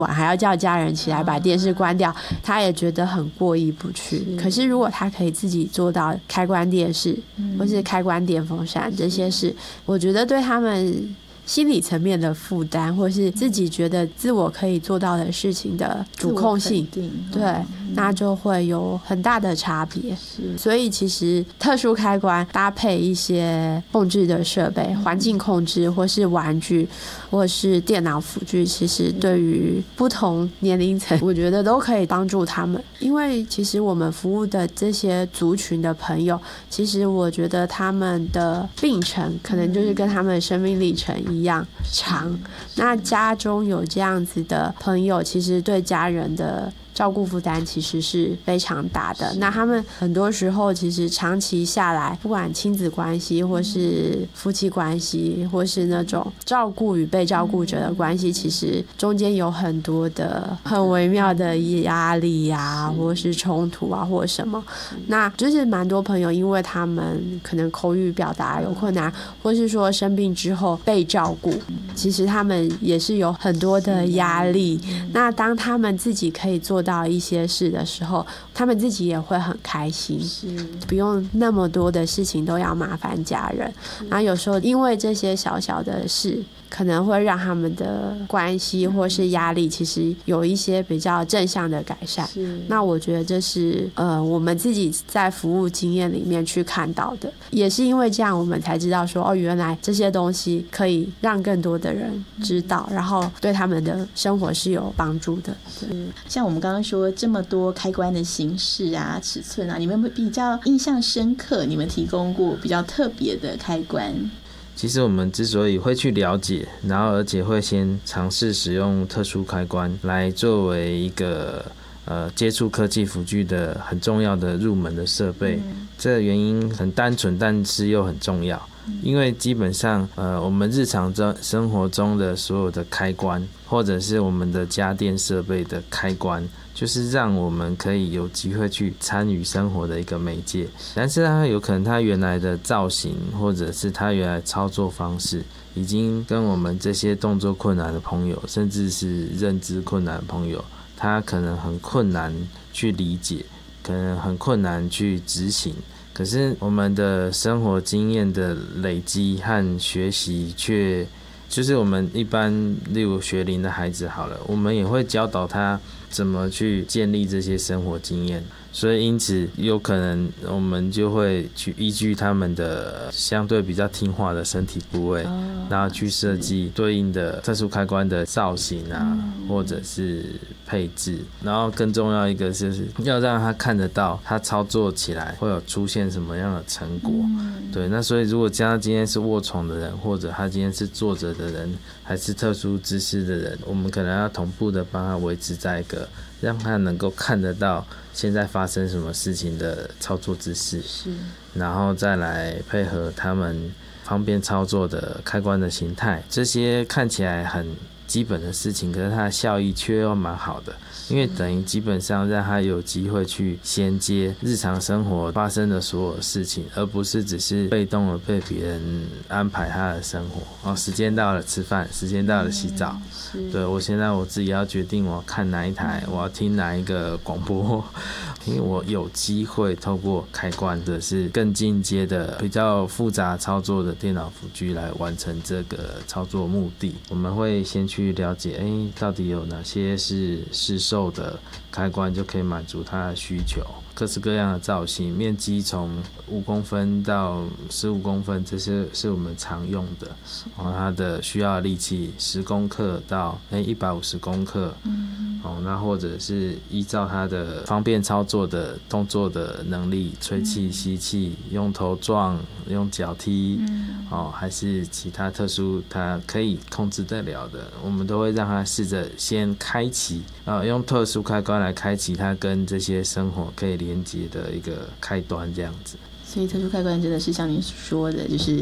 晚还要叫家人起来把电视关掉，他也觉得很过意不去。可是如果他可以自己做到开关电视或是开关电风扇这些事，我觉得对他们心理层面的负担，或是自己觉得自我可以做到的事情的主控性，对，那就会有很大的差别。所以其实特殊开关搭配一些控制的设备，环境控制或是玩具或是电脑辅具，其实对于不同年龄层我觉得都可以帮助他们。因为其实我们服务的这些族群的朋友，其实我觉得他们的病程可能就是跟他们的生命历程一样长，那家中有这样子的朋友，其实对家人的照顾负担其实是非常大的。那他们很多时候其实长期下来，不管亲子关系或是夫妻关系，或是那种照顾与被照顾者的关系，其实中间有很多的很微妙的压力啊，或是冲突啊，或什么。那就是蛮多朋友因为他们可能口语表达有困难，或是说生病之后被照顾，其实他们也是有很多的压力。那当他们自己可以做到一些事的时候，他们自己也会很开心，不用那么多的事情都要麻烦家人。然后有时候因为这些小小的事，可能会让他们的关系或是压力其实有一些比较正向的改善。那我觉得这是我们自己在服务经验里面去看到的，也是因为这样我们才知道说，哦，原来这些东西可以让更多的人知道，然后对他们的生活是有帮助的。 像我们刚刚说这么多开关的形式啊、尺寸啊，你们比较印象深刻，你们提供过比较特别的开关？ 其实我们之所以会去了解，然后而且会先尝试使用特殊开关来作为一个接触科技辅具的很重要的入门的设备，这个原因很单纯，但是又很重要。因为基本上我们日常生活中的所有的开关，或者是我们的家电设备的开关，就是让我们可以有机会去参与生活的一个媒介。但是它有可能它原来的造型，或者是它原来操作方式，已经跟我们这些动作困难的朋友，甚至是认知困难的朋友，他可能很困难去理解，可能很困难去执行。可是我们的生活经验的累积和学习却就是我们一般例如学龄的孩子好了，我们也会教导他怎么去建立这些生活经验，所以因此有可能我们就会去依据他们的相对比较听话的身体部位，然后去设计对应的特殊开关的造型啊，或者是配置。然后更重要一个就是要让他看得到他操作起来会有出现什么样的成果。对，那所以如果他今天是卧床的人，或者他今天是坐着的人，还是特殊姿势的人，我们可能要同步的帮他维持在一个让他能够看得到现在发生什么事情的操作姿势，然后再来配合他们方便操作的开关的形态。这些看起来很基本的事情，可是它的效益却又蛮好的，因为等于基本上让他有机会去衔接日常生活发生的所有事情，而不是只是被动的被别人安排他的生活。时间到了吃饭，时间到了洗澡，对，我现在我自己要决定我要看哪一台，我要听哪一个广播，因为我有机会透过开关或者是更进阶的比较复杂操作的电脑辅具来完成这个操作目的。我们会先去了解到底有哪些是市售的开关就可以满足他的需求，各式各样的造型，面积从5公分到15公分，这些是我们常用的。它的需要的力气10公克到150公克，那或者是依照它的方便操作的动作的能力，吹气、吸气，用头撞，用脚踢，还是其他特殊它可以控制得了的，我们都会让它试着先开启，用特殊开关来开启它跟这些生活可以连接的一个开端，这样子。 所以特殊开关真的是像您说的，就是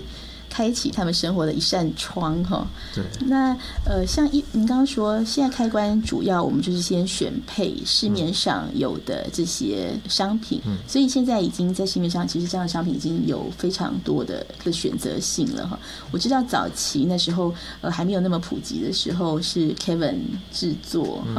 开启他们生活的一扇窗哈。 对。 那像您刚刚说，现在开关主要我们就是先选配市面上有的这些商品，所以现在已经在市面上，其实这样的商品已经有非常多的选择性了哈。我知道早期那时候还没有那么普及的时候，是 Kevin 制作，